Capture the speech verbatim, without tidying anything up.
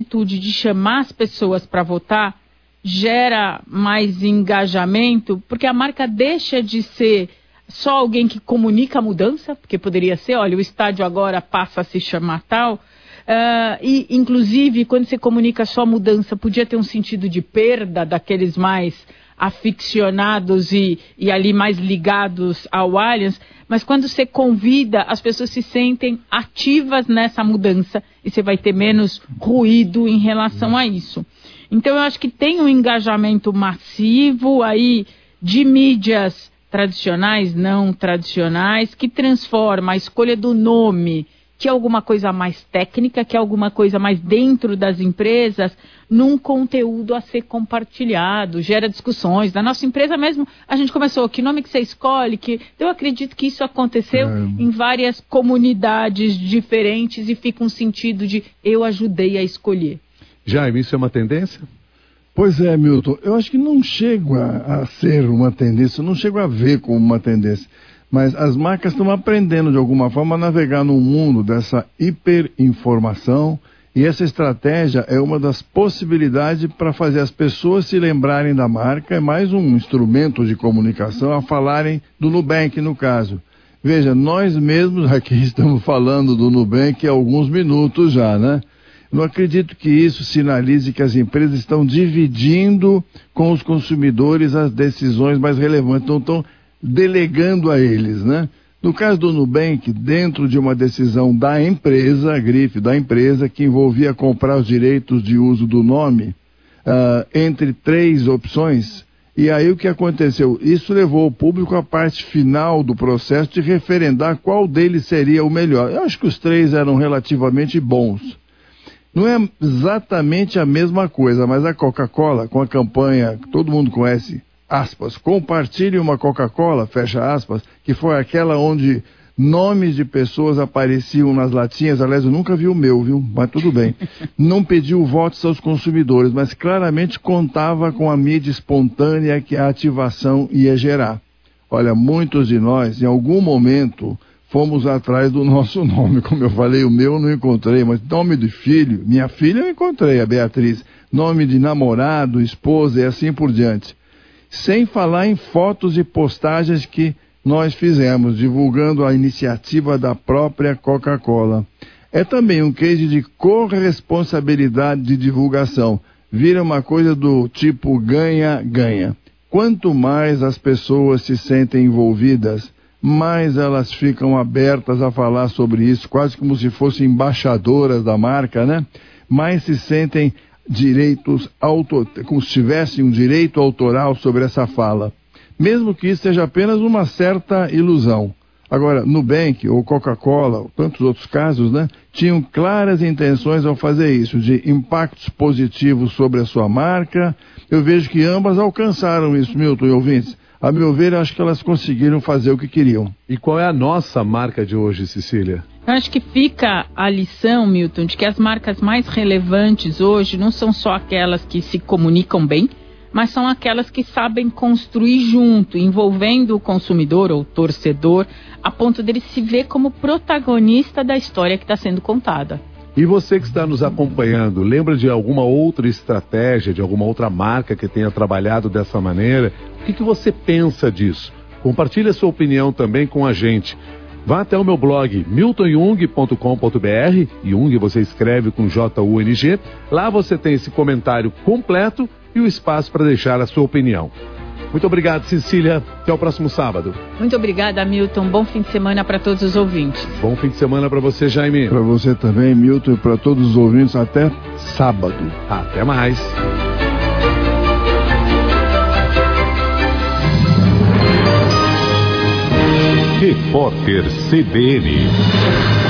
atitude de chamar as pessoas para votar gera mais engajamento, porque a marca deixa de ser só alguém que comunica a mudança, porque poderia ser, olha, o estádio agora passa a se chamar tal, uh, e inclusive quando você comunica só a mudança, podia ter um sentido de perda daqueles mais aficionados e, e ali mais ligados ao Allianz, mas quando você convida, as pessoas se sentem ativas nessa mudança e você vai ter menos ruído em relação a isso. Então eu acho que tem um engajamento massivo aí de mídias tradicionais, não tradicionais, que transforma a escolha do nome, que é alguma coisa mais técnica, que é alguma coisa mais dentro das empresas, num conteúdo a ser compartilhado, gera discussões. Na nossa empresa mesmo, a gente começou, que nome que você escolhe? Que... Eu acredito que isso aconteceu é. em várias comunidades diferentes e fica um sentido de eu ajudei a escolher. Jaime, isso é uma tendência? Pois é, Milton, eu acho que não chego a, a ser uma tendência, não chego a ver como uma tendência. Mas as marcas estão aprendendo, de alguma forma, a navegar no mundo dessa hiperinformação, e essa estratégia é uma das possibilidades para fazer as pessoas se lembrarem da marca, é mais um instrumento de comunicação a falarem do Nubank, no caso. Veja, nós mesmos aqui estamos falando do Nubank há alguns minutos já, né? Não acredito que isso sinalize que as empresas estão dividindo com os consumidores as decisões mais relevantes, então estão delegando a eles, né? No caso do Nubank, dentro de uma decisão da empresa, a grife da empresa, que envolvia comprar os direitos de uso do nome, uh, entre três opções, e aí o que aconteceu? Isso levou o público à parte final do processo de referendar qual deles seria o melhor. Eu acho que os três eram relativamente bons. Não é exatamente a mesma coisa, mas a Coca-Cola, com a campanha que todo mundo conhece, aspas, compartilhe uma Coca-Cola, fecha aspas, que foi aquela onde nomes de pessoas apareciam nas latinhas. Aliás, eu nunca vi o meu, viu? Mas tudo bem. Não pediu votos aos consumidores, mas claramente contava com a mídia espontânea que a ativação ia gerar. Olha, muitos de nós, em algum momento, fomos atrás do nosso nome. Como eu falei, o meu eu não encontrei, mas nome de filho, minha filha eu encontrei, a Beatriz. Nome de namorado, esposa e assim por diante. Sem falar em fotos e postagens que nós fizemos, divulgando a iniciativa da própria Coca-Cola. É também um case de corresponsabilidade de divulgação. Vira uma coisa do tipo ganha-ganha. Quanto mais as pessoas se sentem envolvidas, mais elas ficam abertas a falar sobre isso, quase como se fossem embaixadoras da marca, né? Mais se sentem direitos, auto, como se tivessem um direito autoral sobre essa fala. Mesmo que isso seja apenas uma certa ilusão. Agora, Nubank ou Coca-Cola, ou tantos outros casos, né, tinham claras intenções ao fazer isso, de impactos positivos sobre a sua marca. Eu vejo que ambas alcançaram isso, Milton e ouvintes. A meu ver, acho que elas conseguiram fazer o que queriam. E qual é a nossa marca de hoje, Cecília? Eu acho que fica a lição, Milton, de que as marcas mais relevantes hoje não são só aquelas que se comunicam bem, mas são aquelas que sabem construir junto, envolvendo o consumidor ou torcedor, a ponto dele se ver como protagonista da história que está sendo contada. E você que está nos acompanhando, lembra de alguma outra estratégia, de alguma outra marca que tenha trabalhado dessa maneira? O que, que você pensa disso? Compartilhe a sua opinião também com a gente. Vá até o meu blog milton jung ponto com ponto br, Jung você escreve com J U N G, lá você tem esse comentário completo e o espaço para deixar a sua opinião. Muito obrigado, Cecília. Até o próximo sábado. Muito obrigada, Milton. Bom fim de semana para todos os ouvintes. Bom fim de semana para você, Jaime. Para você também, Milton, e para todos os ouvintes, até sábado. Até mais. Repórter C B N.